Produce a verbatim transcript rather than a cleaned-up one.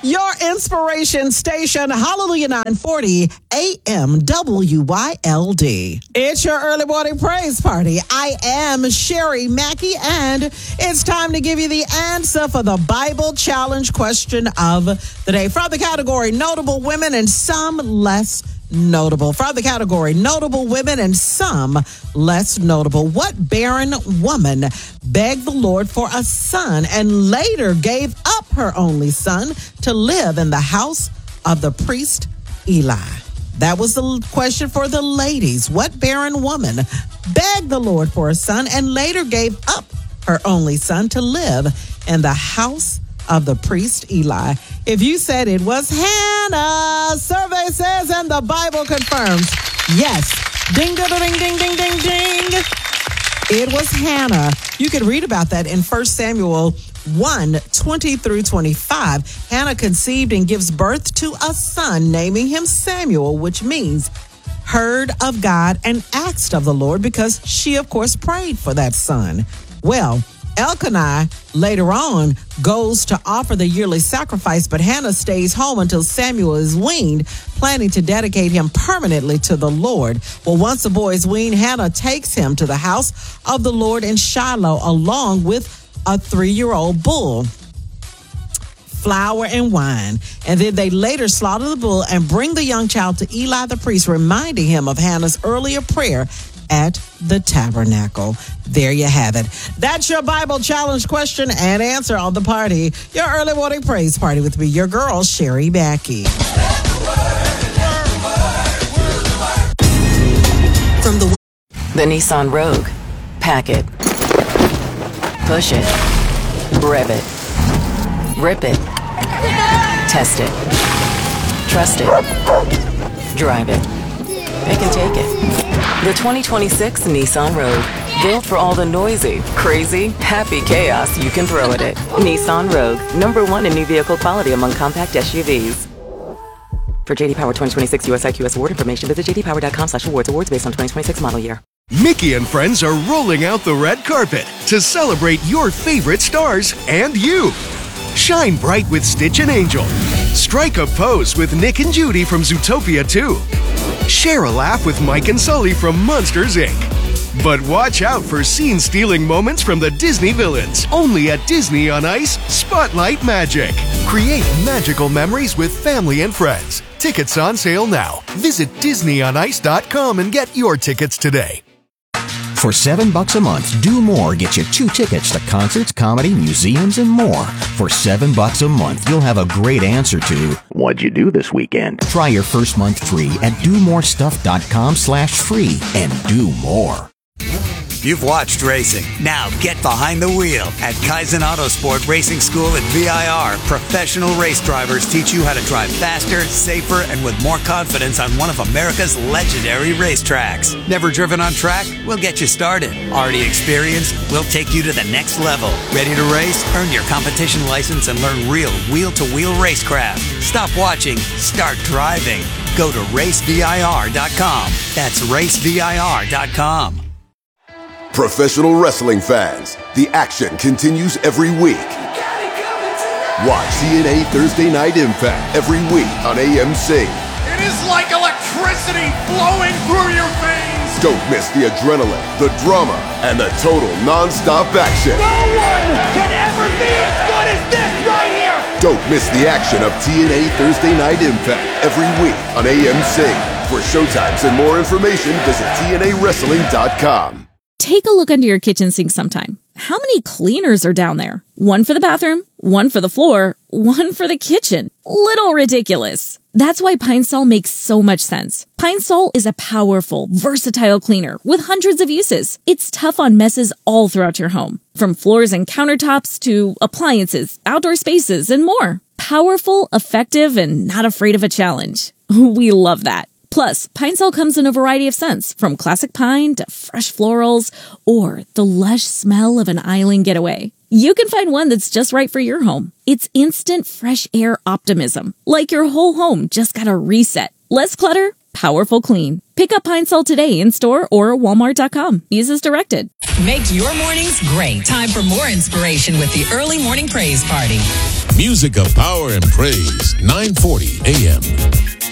Your inspiration station, Hallelujah nine forty A M W Y L D. It's your early morning praise party. I am Sherry Mackey, and it's time to give you the answer for the Bible challenge question of the day. From the category notable women and some less notable. From the category notable women and some less notable. What barren woman begged the Lord for a son and later gave up her only son to live in the house of the priest Eli? That was the question for the ladies. What barren woman begged the Lord for a son and later gave up her only son to live in the house of the priest Eli? If you said it was Hannah, survey says, and the Bible confirms, yes. Ding, ding, ding, ding, ding, ding, ding. It was Hannah. You can read about that in First Samuel one, twenty through twenty-five. Hannah conceived and gives birth to a son, naming him Samuel, which means heard of God and asked of the Lord, because she, of course, prayed for that son. Well, Elkanah later on goes to offer the yearly sacrifice, but Hannah stays home until Samuel is weaned, planning to dedicate him permanently to the Lord. Well, once the boy is weaned, Hannah takes him to the house of the Lord in Shiloh, along with a three-year-old bull, flour and wine. And then they later slaughter the bull and bring the young child to Eli the priest, reminding him of Hannah's earlier prayer at the tabernacle. There you have it. That's your Bible challenge question and answer on the party. Your early morning praise party with me, your girl, Sherry Mackey. From the The Nissan Rogue. Pack it. Push it. Rev it. Rip it. Test it. Trust it. Drive it. Pick and take it. The twenty twenty-six Nissan Rogue. Built for all the noisy, crazy, happy chaos you can throw at it. Nissan Rogue. Number one in new vehicle quality among compact S U Vs. For J D Power twenty twenty-six U S I Q S award information, visit j d power dot com slash awards. Awards based on twenty twenty-six model year. Mickey and friends are rolling out the red carpet to celebrate your favorite stars and you. Shine bright with Stitch and Angel. Strike a pose with Nick and Judy from Zootopia two. Share a laugh with Mike and Sully from Monsters, Incorporated. But watch out for scene-stealing moments from the Disney villains. Only at Disney on Ice Spotlight Magic. Create magical memories with family and friends. Tickets on sale now. Visit disney on ice dot com and get your tickets today. For seven bucks a month, Do More gets you two tickets to concerts, comedy, museums, and more. For seven bucks a month, you'll have a great answer to what'd you do this weekend? Try your first month free at do more stuff dot com slash free and do more. You've watched racing. Now get behind the wheel. At Kaizen Autosport Racing School at V I R, professional race drivers teach you how to drive faster, safer, and with more confidence on one of America's legendary racetracks. Never driven on track? We'll get you started. Already experienced? We'll take you to the next level. Ready to race? Earn your competition license and learn real wheel-to-wheel racecraft. Stop watching. Start driving. Go to race V I R dot com. That's race V I R dot com. Professional wrestling fans, the action continues every week. Watch T N A Thursday Night Impact every week on A M C. It is like electricity flowing through your veins. Don't miss the adrenaline, the drama, and the total non-stop action. No one can ever be as good as this right here. Don't miss the action of T N A Thursday Night Impact every week on A M C. For showtimes and more information, visit T N A wrestling dot com. Take a look under your kitchen sink sometime. How many cleaners are down there? One for the bathroom, one for the floor, one for the kitchen. Little ridiculous. That's why Pine Sol makes so much sense. Pine Sol is a powerful, versatile cleaner with hundreds of uses. It's tough on messes all throughout your home, from floors and countertops to appliances, outdoor spaces, and more. Powerful, effective, and not afraid of a challenge. We love that. Plus, Pine Sol comes in a variety of scents, from classic pine to fresh florals or the lush smell of an island getaway. You can find one that's just right for your home. It's instant fresh air optimism, like your whole home just got a reset. Less clutter, powerful clean. Pick up Pine Sol today in store or walmart dot com. Use as directed. Make your mornings great. Time for more inspiration with the Early Morning Praise Party. Music of power and praise, nine forty a.m.